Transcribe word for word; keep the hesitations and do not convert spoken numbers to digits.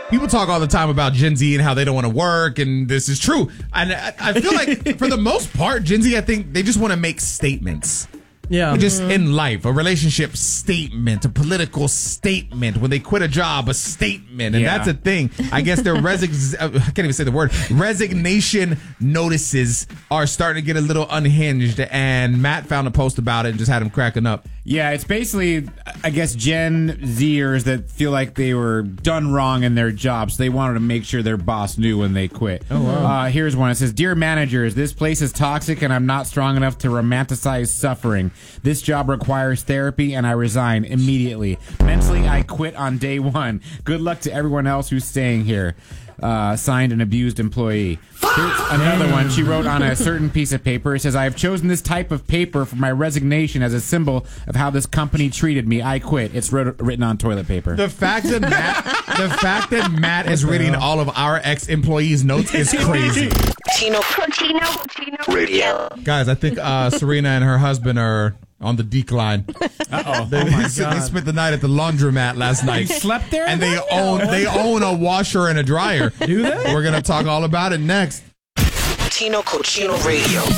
people talk all the time about Gen Z and how they don't want to work, and this is true. And I, I feel like for the most part, Gen Z, I think they just want to make statements. Yeah. Just mm-hmm. in life, a relationship statement, a political statement. When they quit a job, a statement. And yeah. that's a thing. I guess their resign, I can't even say the word, resignation notices are starting to get a little unhinged. And Matt found a post about it and just had him cracking up. Yeah, it's basically, I guess, Gen Zers that feel like they were done wrong in their jobs. They wanted to make sure their boss knew when they quit. Oh, wow. Uh, here's one. It says, "Dear managers, this place is toxic and I'm not strong enough to romanticize suffering. This job requires therapy and I resign immediately. Mentally, I quit on day one. Good luck to everyone else who's staying here. Uh, signed, an abused employee." Here's another one. She wrote on a certain piece of paper. It says, "I have chosen this type of paper for my resignation as a symbol of how this company treated me. I quit." It's wrote, written on toilet paper. The fact that Matt, the fact that Matt is reading all of our ex-employees' notes is crazy. Chino, Chino, Chino Radio. Guys, I think uh, Serena and her husband are on the decline. Uh-oh. They, oh they, they spent the night at the laundromat last night. They slept there? And they own they own a washer and a dryer. Do they? We're going to talk all about it next. Tino Cochino Radio.